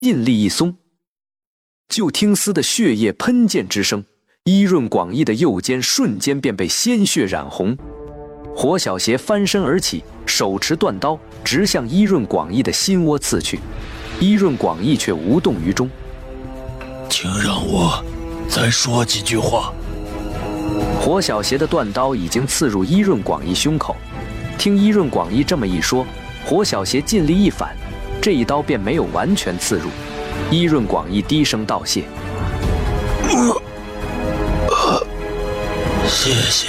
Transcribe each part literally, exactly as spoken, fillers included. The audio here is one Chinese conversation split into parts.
印力一松，就听丝的血液喷溅之声，伊润广义的右肩瞬间便被鲜血染红。火小邪翻身而起，手持断刀直向伊润广义的心窝刺去，伊润广义却无动于衷。 请让我再说几句话。 火小邪的断刀已经刺入伊润广义胸口，听伊润广义这么一说，火小邪尽力一反，这一刀便没有完全刺入。伊润广义低声道谢：“ 呃呃、谢谢。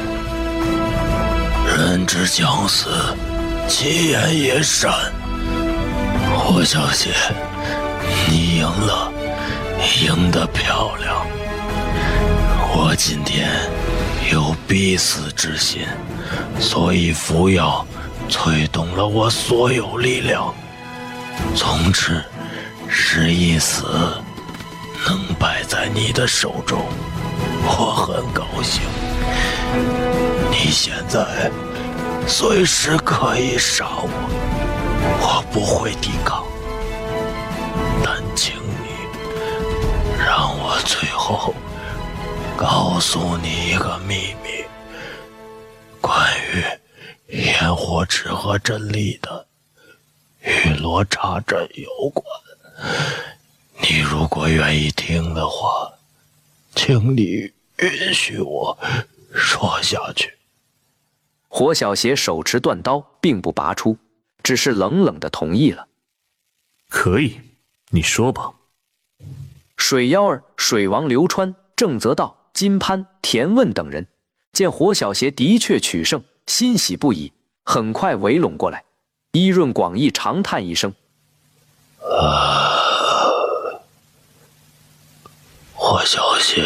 人之将死，其言也善。火小邪，你赢了，赢得漂亮。我今天有必死之心，所以服药催动了我所有力量。从此是一死能败在你的手中，我很高兴。你现在随时可以杀我，我不会抵抗。但请你让我最后告诉你一个秘密，关于焰火池和真理的与罗刹阵有关。你如果愿意听的话，请你允许我说下去。 火小邪手持断刀，并不拔出，只是冷冷地同意了。 可以，你说吧。 水妖儿、水王流川、郑泽道、金潘、田问等人见火小邪的确取胜，欣喜不已，很快围拢过来。伊润广义长叹一声：“ 啊，火小邪，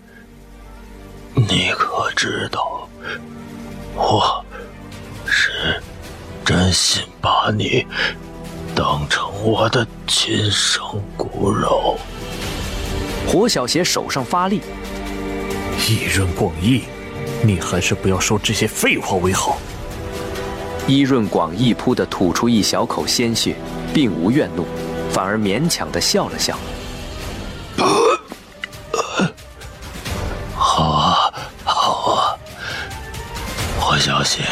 你可知道，我是真心把你当成我的亲生骨肉。” 火小邪手上发力：“ 伊润广义，你还是不要说这些废话为好。” 伊润广义扑地吐出一小口鲜血，并无怨怒，反而勉强地笑了笑。 好啊，好啊，火小邪，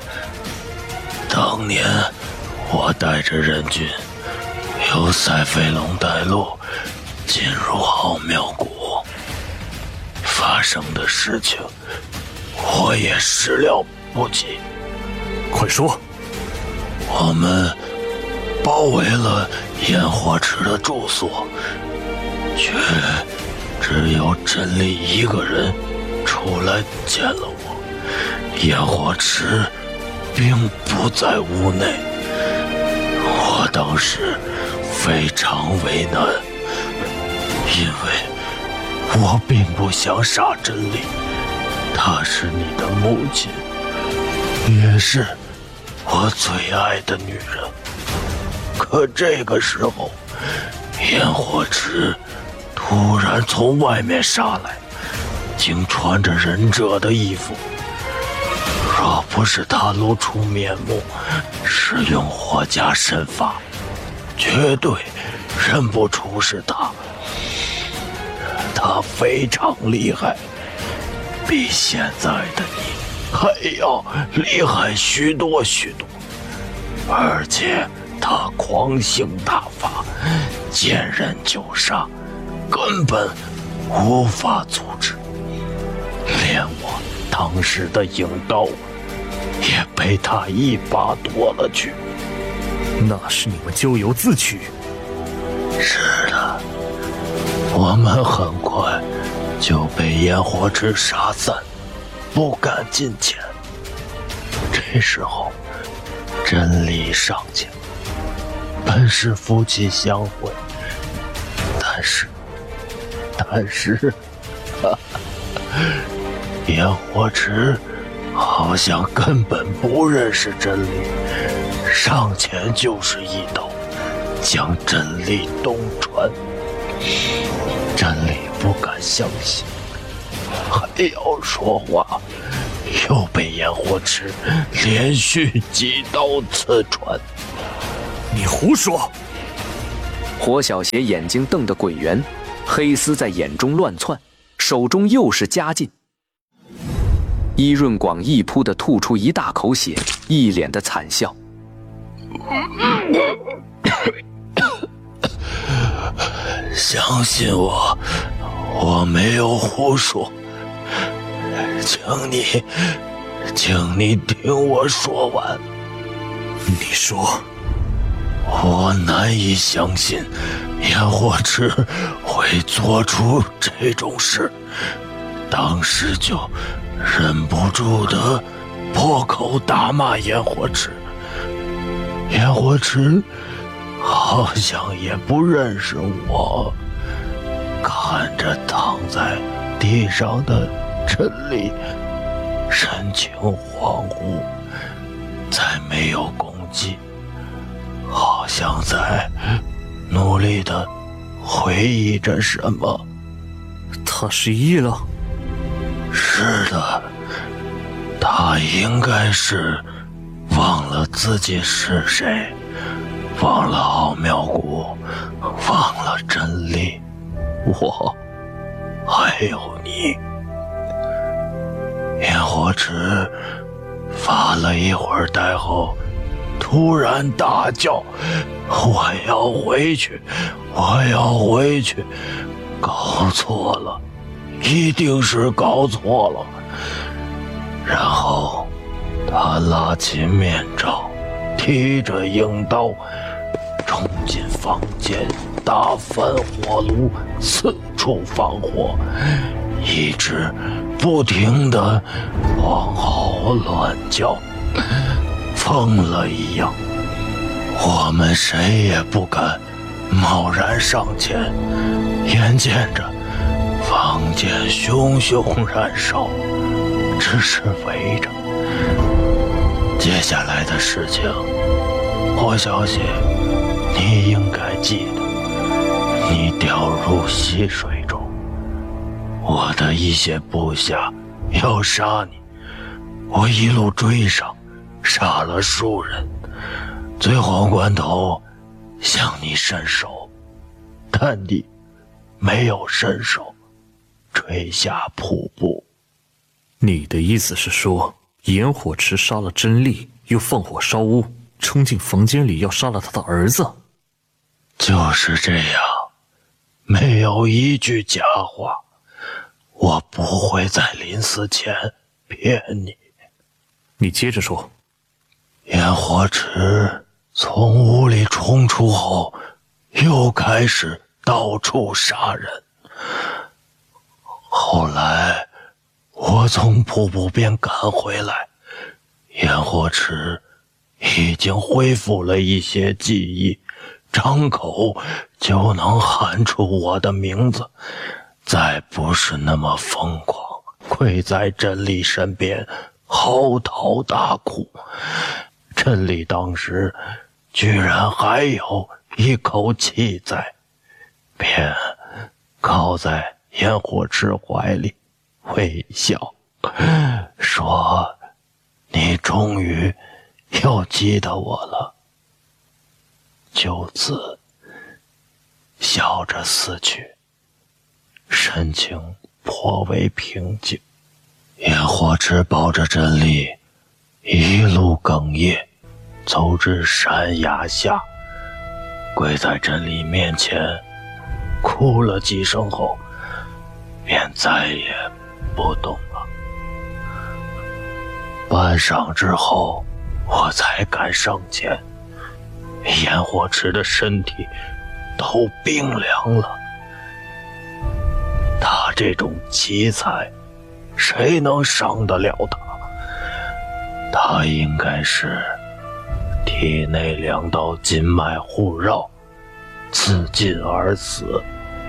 当年我带着人军由塞菲隆带路进入奥妙谷，发生的事情我也始料不及。 快说！ 我们包围了焰火池的住所，却只有真理一个人出来见了我。焰火池并不在屋内，我当时非常为难，因为我并不想杀真理，她是你的母亲，也是我最爱的女人。可这个时候，焰火池突然从外面杀来，竟穿着忍者的衣服。若不是他露出面目，使用火加身法，绝对认不出是他。他非常厉害，比现在的你还要厉害许多许多，而且他狂行大法，见人就杀，根本无法阻止。连我当时的影刀也被他一把夺了去。 那是你们咎由自取。 是的，我们很快就被焰火池杀散，不敢近前。这时候真理上前，本是夫妻相会，但是但是哈哈，焰火池好像根本不认识真理，上前就是一刀，将真理洞穿。真理不敢相信，还要说话，又被焰火池连续几刀刺穿。 你胡说！ 火小邪眼睛瞪得鬼圆，黑丝在眼中乱窜，手中又是夹劲。伊润广一扑地吐出一大口血，一脸的惨笑。 相信我，我没有胡说，请你，请你听我说完。 你说， 我难以相信焰火池会做出这种事，当时就忍不住的破口大骂焰火池。焰火池好像也不认识我，看着躺在地上的陈丽，神情恍惚，再没有攻击，好像在努力的回忆着什么。 他失忆了？ 是的，他应该是忘了自己是谁，忘了奥妙谷，忘了真理，我，还有你。焰火池发了一会儿呆后，突然大叫：“我要回去，我要回去！搞错了，一定是搞错了。”然后他拉起面罩，提着鹰刀，冲进房间，打翻火炉，四处放火，一直不停地狂嚎乱叫，疯了一样。我们谁也不敢贸然上前，眼见着房间熊熊燃烧，只是围着。接下来的事情，火小姐，你应该记得。你掉入溪水中，我的一些部下要杀你，我一路追上，杀了数人，最后关头向你伸手，但你没有伸手，垂下瀑布。 你的意思是说，焰火池杀了真丽，又放火烧屋，冲进房间里要杀了他的儿子？ 就是这样，没有一句假话，我不会在临死前骗你。 你接着说。 焰火池从屋里冲出后，又开始到处杀人。后来我从瀑布边赶回来，焰火池已经恢复了一些记忆，张口就能喊出我的名字，再不是那么疯狂，跪在真理身边嚎啕大哭。真理当时居然还有一口气在，便靠在焰火池怀里微笑，说：“你终于又记得我了。”就此笑着死去，神情颇为平静。焰火池抱着真理一路哽咽，走至山崖下，跪在真理面前哭了几声后，便再也不动了。半晌之后，我才敢上前，焰火池的身体都冰凉了。他这种奇才，谁能伤得了他？他应该是体内两道筋脉互绕，自尽而死。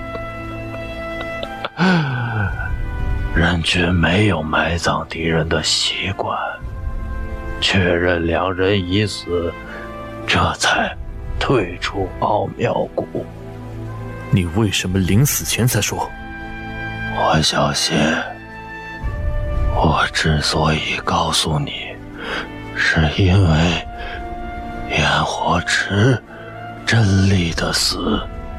人群没有埋葬敌人的习惯，确认两人已死，这才退出奥妙谷。 你为什么临死前才说？ 火小邪，我之所以告诉你，是因为焰火池真理的死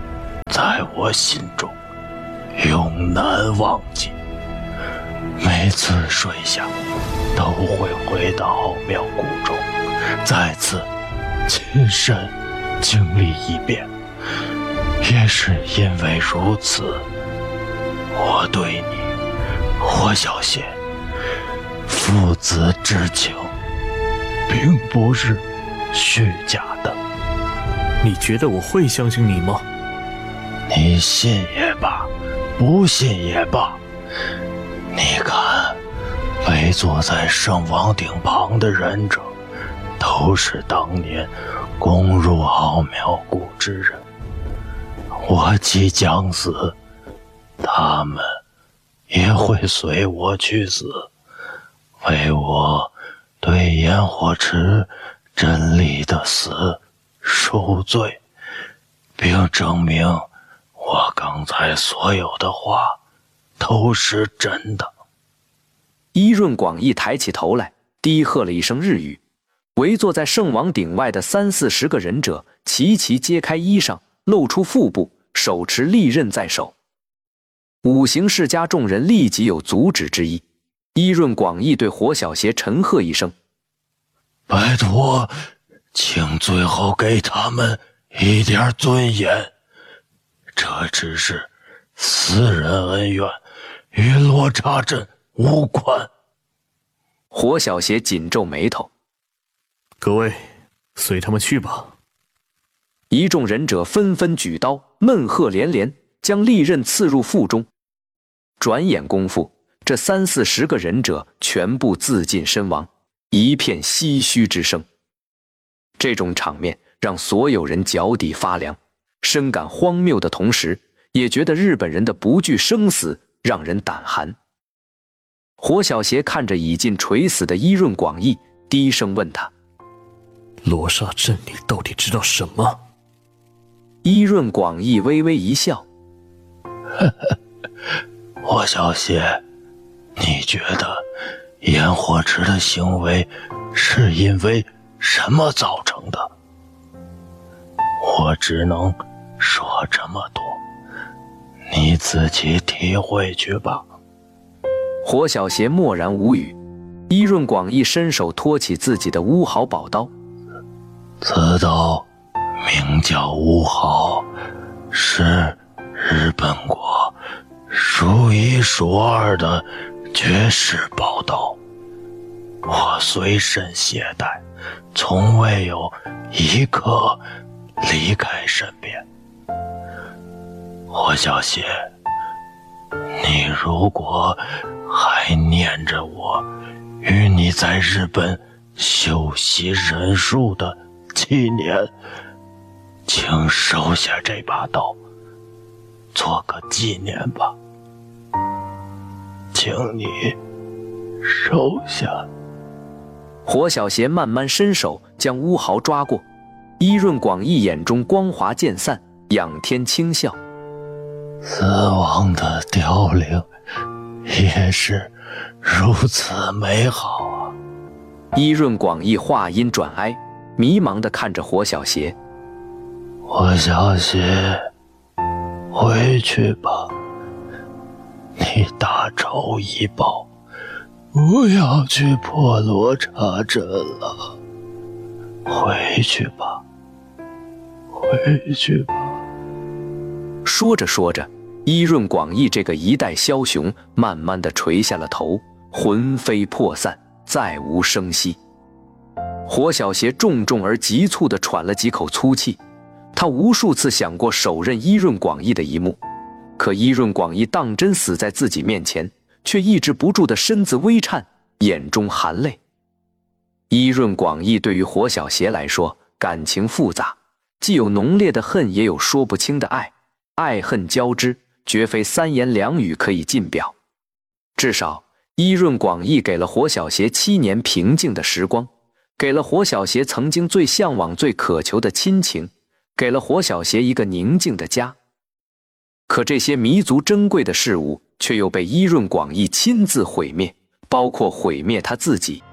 我心中永难忘记。每次睡下，都会回到奥妙谷中，再次亲身经历一遍。也是因为如此，我对你，火小邪，父子之情，并不是虚假的。 你觉得我会相信你吗？ 你信也罢，不信也罢，你看，围坐在圣王顶旁的忍者，都是当年攻入奥妙谷之人。我即将死，他们也会随我去死，为我对焰火池真理的死赎罪，并证明我刚才所有的话都是真的。 伊润广义抬起头来，低喝了一声日语。围坐在圣王顶外的三四十个忍者齐齐揭开衣裳，露出腹部，手持利刃在手。五行世家众人立即有阻止之意。伊润广义对火小邪沉喝一声：“ 拜托，请最后给他们一点尊严，这只是私人恩怨，与罗刹镇无关。” 火小邪紧皱眉头：“ 各位，随他们去吧。” 一众忍者纷纷举刀，闷喝连连，将利刃刺入腹中。转眼功夫，这三四十个忍者全部自尽身亡，一片唏嘘之声。这种场面让所有人脚底发凉，深感荒谬的同时，也觉得日本人的不惧生死让人胆寒。火小邪看着已近垂死的伊润广义，低声问他：“ 罗刹镇里到底知道什么？” 伊润广义微微一笑：“ 呵呵，火小邪，你觉得焰火池的行为是因为什么造成的？我只能说这么多，你自己体会去吧。” 火小邪默然无语。伊润广义伸手托起自己的乌毫宝刀：“ 此刀名叫乌毫，是日本国数一数二的绝世宝刀，我随身携带，从未有一刻离开身边。火小邪，你如果还念着我与你在日本修习忍术的纪念，请收下这把刀，做个纪念吧。请你收下。” 火小邪慢慢伸手将乌毫抓过。伊润广义眼中光华渐散，仰天轻笑：“ 死亡的凋零也是如此美好啊。” 伊润广义话音转哀，迷茫地看着火小邪：“ 火小邪，回去吧，你大仇已报，不要去破罗刹镇了。回去吧，回去吧。” 说着说着，伊润广义这个一代枭雄慢慢地垂下了头，魂飞魄散，再无声息。火小邪重重而急促地喘了几口粗气。他无数次想过手刃伊润广义的一幕，可伊润广义当真死在自己面前，却抑制不住的身子微颤，眼中含泪。伊润广义对于火小邪来说感情复杂，既有浓烈的恨，也有说不清的爱，爱恨交织，绝非三言两语可以尽表。至少伊润广义给了火小邪七年平静的时光，给了火小邪曾经最向往最渴求的亲情，给了火小邪一个宁静的家。可这些弥足珍贵的事物却又被伊润广义亲自毁灭，包括毁灭他自己。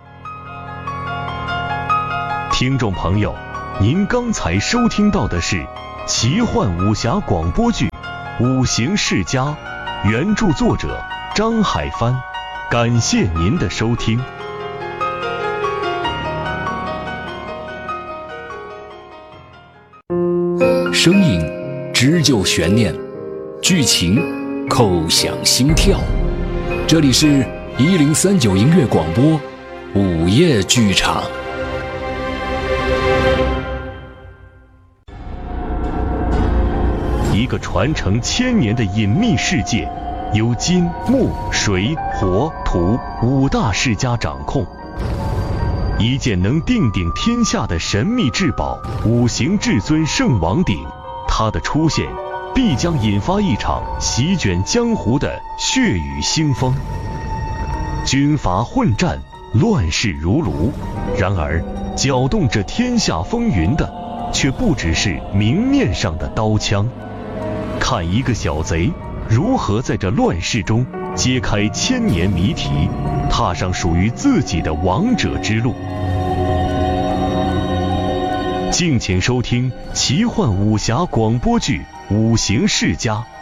听众朋友，您刚才收听到的是奇幻武侠广播剧《 五行世家，原著作者张海帆，感谢您的收听。 声音织就悬念，剧情扣响心跳。这里是一零三九音乐广播午夜剧场。 一个传承千年的隐秘世界，由金、木、水、火、土五大世家掌控。一件能定鼎天下的神秘至宝——五行至尊圣王鼎，它的出现必将引发一场席卷江湖的血雨腥风。军阀混战，乱世如炉。然而，搅动这天下风云的，却不只是明面上的刀枪。看一个小贼如何在这乱世中揭开千年谜题，踏上属于自己的王者之路。敬请收听奇幻武侠广播剧《五行世家》。